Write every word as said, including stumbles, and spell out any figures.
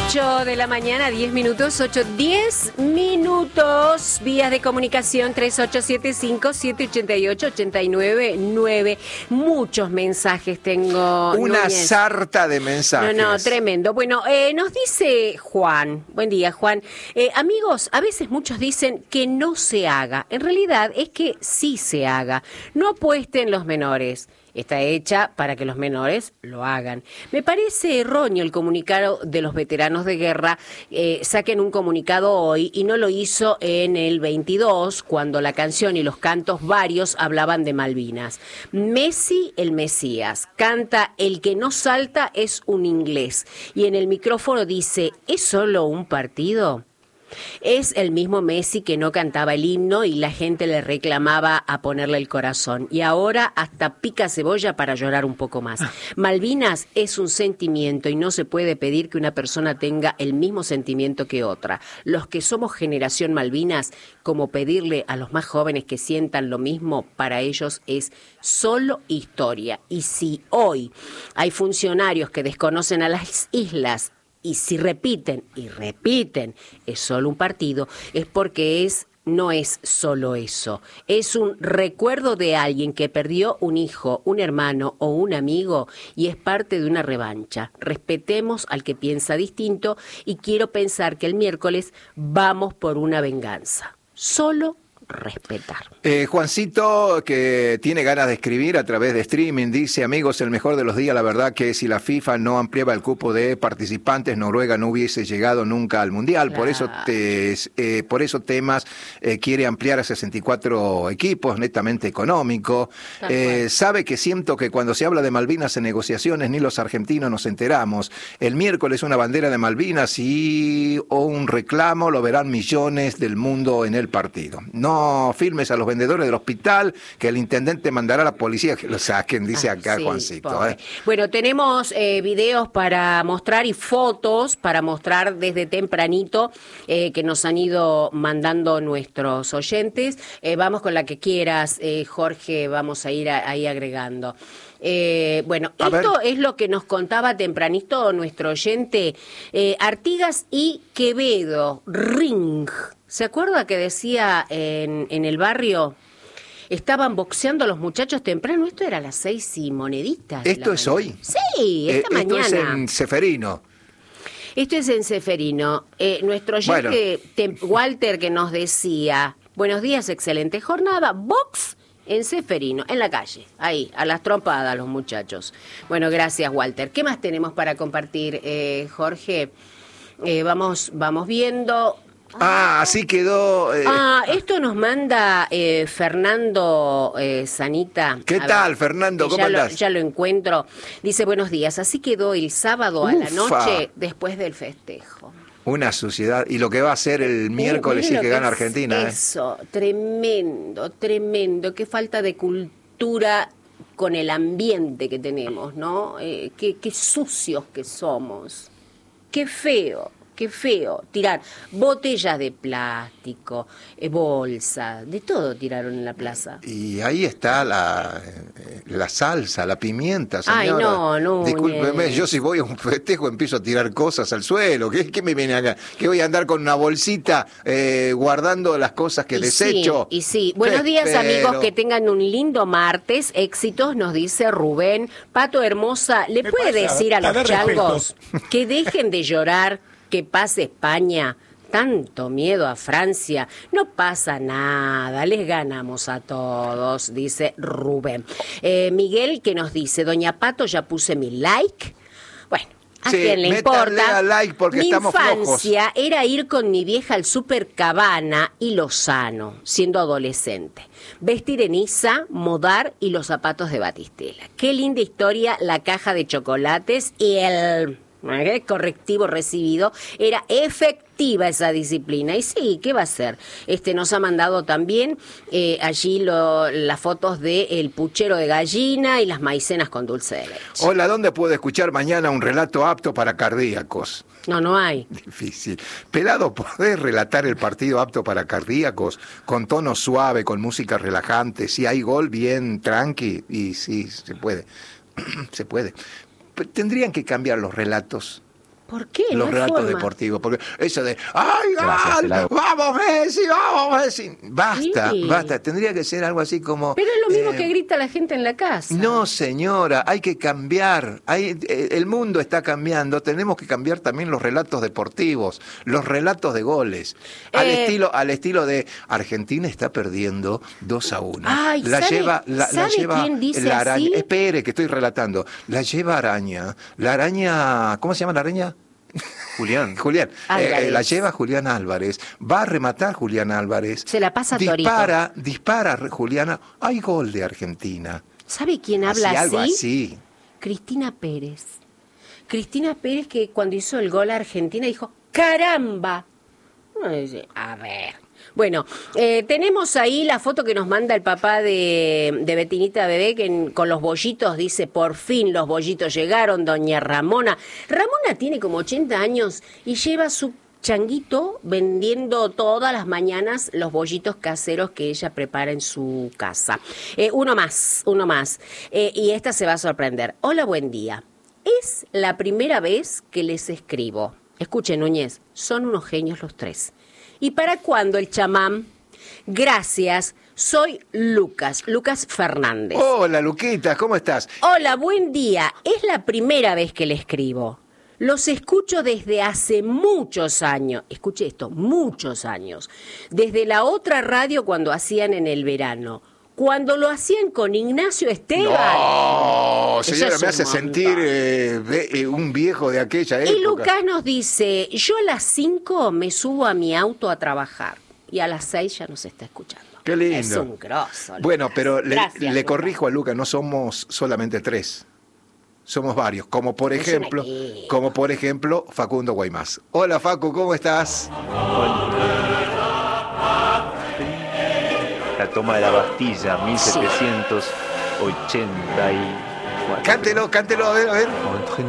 ocho de la mañana, diez minutos, ocho, diez minutos, vías de comunicación tres ocho siete cinco, siete ocho ocho, ocho nueve nueve. Muchos mensajes tengo. Una Núñez. sarta de mensajes. No, no, tremendo. Bueno, eh, nos dice Juan, buen día Juan, eh, amigos, a veces muchos dicen que no se haga, en realidad es que sí se haga, no apuesten los menores. Está hecha para que los menores lo hagan. Me parece erróneo el comunicado de los veteranos de guerra. Eh, saquen un comunicado hoy y no lo hizo en el veintidós, cuando la canción y los cantos varios hablaban de Malvinas. Messi, el Mesías, canta El que no salta es un inglés. Y en el micrófono dice, ¿es solo un partido? Es el mismo Messi que no cantaba el himno y la gente le reclamaba a ponerle el corazón. Y ahora hasta pica cebolla para llorar un poco más. Malvinas es un sentimiento y no se puede pedir que una persona tenga el mismo sentimiento que otra. Los que somos generación Malvinas, como pedirle a los más jóvenes que sientan lo mismo, para ellos es solo historia. Y si hoy hay funcionarios que desconocen a las islas, y si repiten, y repiten, es solo un partido, es porque es, no es solo eso. Es un recuerdo de alguien que perdió un hijo, un hermano o un amigo y es parte de una revancha. Respetemos al que piensa distinto y quiero pensar que el miércoles vamos por una venganza. Solo respetar. Eh, Juancito, que tiene ganas de escribir a través de streaming, dice, amigos, el mejor de los días, la verdad que si la FIFA no ampliaba el cupo de participantes, Noruega no hubiese llegado nunca al Mundial. Claro. Por eso te, eh, por eso Temas eh, quiere ampliar a sesenta y cuatro equipos, netamente económico. Eh, sabe que siento que cuando se habla de Malvinas en negociaciones, ni los argentinos nos enteramos. El miércoles una bandera de Malvinas y o un reclamo lo verán millones del mundo en el partido. No No firmes a los vendedores del hospital, que el intendente mandará a la policía que lo saquen, dice acá ah, sí, Juancito. ¿eh? Bueno, tenemos eh, videos para mostrar y fotos para mostrar desde tempranito eh, que nos han ido mandando nuestros oyentes. Eh, vamos con la que quieras, eh, Jorge, vamos a ir a, ahí agregando. Eh, bueno, a esto ver. Es lo que nos contaba tempranito nuestro oyente, eh, Artigas y Quevedo, ring. ¿Se acuerda que decía en, en el barrio? Estaban boxeando los muchachos temprano. Esto era a las seis y moneditas. ¿Esto es mañana. hoy? Sí, esta eh, mañana. Esto es en Ceferino. Esto es en Ceferino. Eh, nuestro oyente, bueno. Walter, que nos decía, buenos días, excelente jornada, box en Ceferino, en la calle, ahí, a las trompadas los muchachos. Bueno, gracias, Walter. ¿Qué más tenemos para compartir, eh, Jorge? Eh, vamos, vamos viendo... Ah, así quedó. Eh. Ah, esto nos manda eh, Fernando eh, Sanita. ¿Qué A tal, ver, Fernando? ¿Cómo ya andás? Lo, ya lo encuentro. Dice, buenos días. Así quedó el sábado Ufa. a la noche después del festejo. Una suciedad. Y lo que va a ser el miércoles sí que gana Argentina. Eso, eh. tremendo, tremendo. Qué falta de cultura con el ambiente que tenemos, ¿no? Eh, qué, qué sucios que somos. Qué feo. Qué feo, tirar botellas de plástico, eh, bolsas, de todo tiraron en la plaza. Y ahí está la, la salsa, la pimienta, señora. Ay, no, no. Discúlpeme, yo si voy a un festejo empiezo a tirar cosas al suelo. ¿Qué, qué me viene acá? ¿Que voy a andar con una bolsita eh, guardando las cosas que y desecho? Sí, y sí. Buenos días, Pero... amigos, que tengan un lindo martes. Éxitos, nos dice Rubén. Pato Hermosa, ¿le me puede decir a los changos que dejen de llorar? Que pase España, tanto miedo a Francia, no pasa nada, les ganamos a todos, dice Rubén. Eh, Miguel, que nos dice, doña Pato, ya puse mi like. Bueno, a sí, quién le importa. A like porque mi estamos infancia flojos. Era ir con mi vieja al Super Cabana y Lozano, siendo adolescente. Vestir en Isa, modar y los zapatos de Batistela. Qué linda historia, la caja de chocolates y el... correctivo recibido, era efectiva esa disciplina. Y sí, ¿qué va a ser? Este nos ha mandado también eh, allí lo, las fotos del puchero de gallina y las maicenas con dulce de leche. Hola, ¿dónde puedo escuchar mañana un relato apto para cardíacos? No, no hay. Difícil. Pelado, ¿podés relatar el partido apto para cardíacos? Con tono suave, con música relajante. Si hay gol, bien tranqui. Y sí, se puede. Se puede. Tendrían que cambiar los relatos ¿Por qué? Los no relatos forma. deportivos, porque eso de ¡ay, Gracias, gol! ¡Vamos Messi! ¡Vamos Messi! Basta, Sí. basta. Tendría que ser algo así como... Pero es lo mismo eh, que grita la gente en la casa. No, señora, hay que cambiar. Hay, eh, el mundo está cambiando. Tenemos que cambiar también los relatos deportivos, los relatos de goles. Al Eh, estilo, al estilo de Argentina está perdiendo dos a uno. Ay, la ¿sabe- lleva, la, la sabe lleva quién dice la araña. así? Espere, que estoy relatando. La lleva araña. La araña, ¿cómo se llama la araña? Julián. Julián, Álvarez. eh, eh, la lleva Julián Álvarez, va a rematar Julián Álvarez. Se la pasa a Torito. Dispara, dispara Juliana. Hay gol de Argentina. ¿Sabe quién habla Así, así? algo así. Cristina Pérez. Cristina Pérez, que cuando hizo el gol a Argentina dijo, ¡caramba! A ver. Bueno, eh, tenemos ahí la foto que nos manda el papá de, de Betinita Bebé, que en- con los bollitos dice, por fin los bollitos llegaron, doña Ramona. Ramona tiene como ochenta años y lleva su changuito vendiendo todas las mañanas los bollitos caseros que ella prepara en su casa. Eh, uno más, uno más. Eh, y esta se va a sorprender. Hola, buen día. Es la primera vez que les escribo. Escuchen, Núñez, son unos genios los tres. ¿Y para cuándo el chamán? Gracias, soy Lucas, Lucas Fernández. Hola, Luquita, ¿cómo estás? Hola, buen día. Es la primera vez que le escribo. Los escucho desde hace muchos años. Escuche esto, muchos años. Desde la otra radio cuando hacían en el verano. Cuando lo hacían con Ignacio Esteban. No, Eso señora, es me un hace montón. sentir eh, ve- eh, un viejo de aquella época. Y Lucas nos dice, yo a las cinco me subo a mi auto a trabajar. Y a las seis ya nos está escuchando. Qué lindo. Es un grosso. Lucas. Bueno, pero le, Gracias, le Lucas. corrijo a Lucas, no somos solamente tres. Somos varios, como por Es un ejemplo, equipo. como por ejemplo Facundo Guaymás. Hola Facu, ¿cómo estás? La toma de la Bastilla, mil setecientos ochenta y cuatro. Cántelo, cántelo, a ver, a ver. Entre